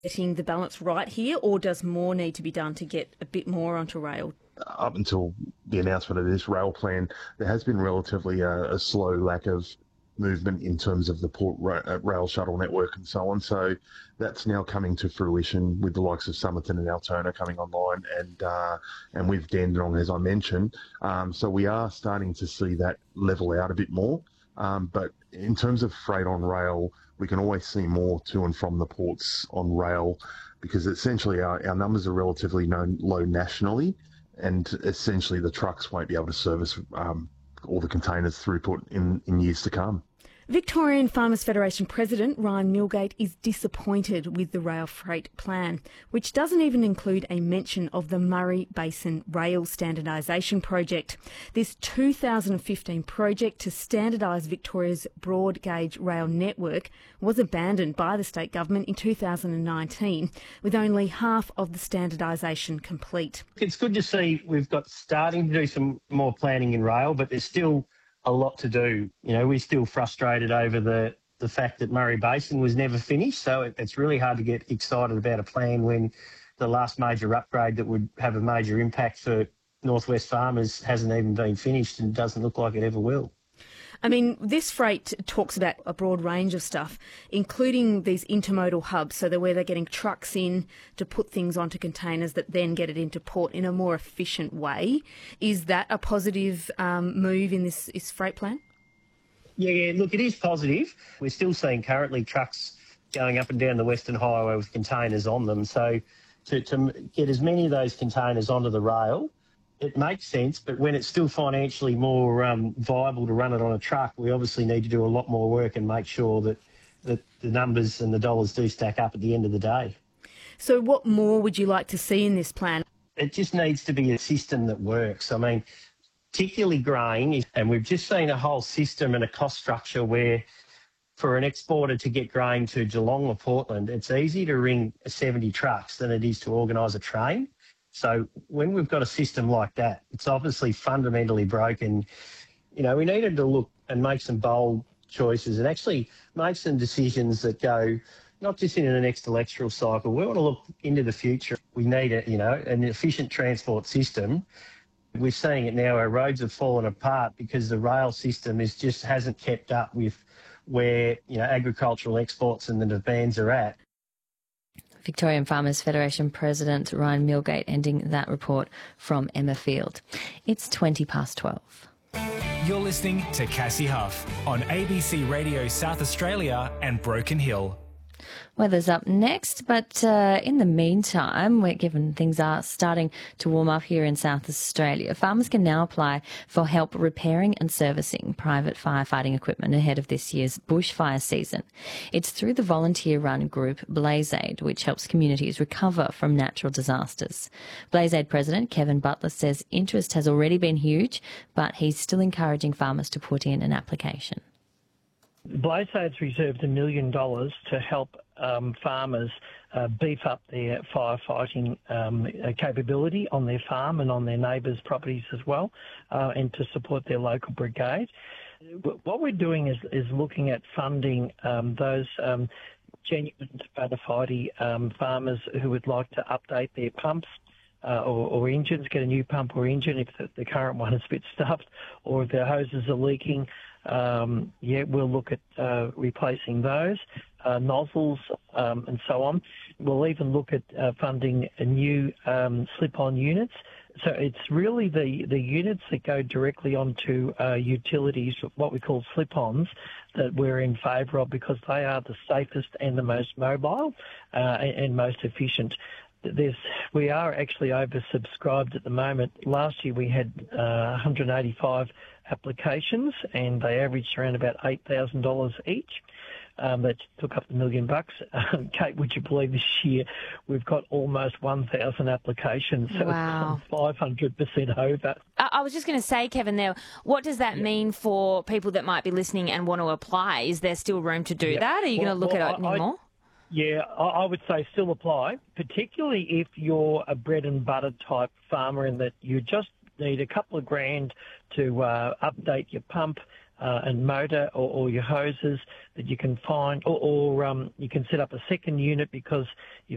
Getting the balance right here, or does more need to be done to get a bit more onto rail? Up until the announcement of this rail plan, there has been relatively a slow lack of movement in terms of the port rail shuttle network and so on. So that's now coming to fruition with the likes of Somerton and Altona coming online, and with Dandenong, as I mentioned. So we are starting to see that level out a bit more. But in terms of freight on rail, we can always see more to and from the ports on rail, because essentially our numbers are relatively low nationally, and essentially the trucks won't be able to service all the containers throughput in years to come. Victorian Farmers Federation President Ryan Milgate is disappointed with the rail freight plan, which doesn't even include a mention of the Murray Basin Rail Standardisation Project. This 2015 project to standardise Victoria's broad gauge rail network was abandoned by the state government in 2019, with only half of the standardisation complete. It's good to see we've got starting to do some more planning in rail, but there's still a lot to do. You know, we're still frustrated over the fact that Murray Basin was never finished, so it's really hard to get excited about a plan when the last major upgrade that would have a major impact for Northwest farmers hasn't even been finished and doesn't look like it ever will. I mean, this freight talks about a broad range of stuff, including these intermodal hubs, so that where they're getting trucks in to put things onto containers that then get it into port in a more efficient way. Is that a positive move in this freight plan? Yeah, look, it is positive. We're still seeing currently trucks going up and down the Western Highway with containers on them. So to get as many of those containers onto the rail, it makes sense, but when it's still financially more viable to run it on a truck, we obviously need to do a lot more work and make sure that the numbers and the dollars do stack up at the end of the day. So what more would you like to see in this plan? It just needs to be a system that works. I mean, particularly grain, and we've just seen a whole system and a cost structure where for an exporter to get grain to Geelong or Portland, it's easier to ring 70 trucks than it is to organise a train. So when we've got a system like that, it's obviously fundamentally broken. You know, we needed to look and make some bold choices and actually make some decisions that go not just into the next electoral cycle. We want to look into the future. We need an efficient transport system. We're seeing it now. Our roads have fallen apart because the rail system hasn't kept up with where agricultural exports and the demands are at. Victorian Farmers Federation President Ryan Milgate ending that report from Emma Field. It's 12:20. You're listening to Cassie Huff on ABC Radio South Australia and Broken Hill. Weather's up next, but in the meantime, given things are starting to warm up here in South Australia, farmers can now apply for help repairing and servicing private firefighting equipment ahead of this year's bushfire season. It's through the volunteer-run group Blaze Aid, which helps communities recover from natural disasters. Blaze Aid President Kevin Butler says interest has already been huge, but he's still encouraging farmers to put in an application. Blaze Aid's reserved $1 million to help farmers beef up their firefighting capability on their farm and on their neighbours' properties as well, and to support their local brigade. What we're doing is looking at funding those genuine bona fide farmers who would like to update their pumps or engines, get a new pump or engine if the current one is a bit stuffed, or if their hoses are leaking. We'll look at replacing those, nozzles and so on. We'll even look at funding a new slip-on units. So it's really the units that go directly onto utilities, what we call slip-ons, that we're in favour of because they are the safest and the most mobile and most efficient. We are actually oversubscribed at the moment. Last year we had 185 applications and they averaged around about $8,000 each. That took up $1 million. Kate, would you believe this year we've got almost 1,000 applications, so wow. It's 500% over. I was just going to say, Kevin, there, what does that mean for people that might be listening and want to apply? Is there still room to do that? Are you going to look at it anymore? Yeah, I would say still apply, particularly if you're a bread and butter type farmer and that you just need a couple of grand to update your pump and motor or your hoses that you can find, or you can set up a second unit because you've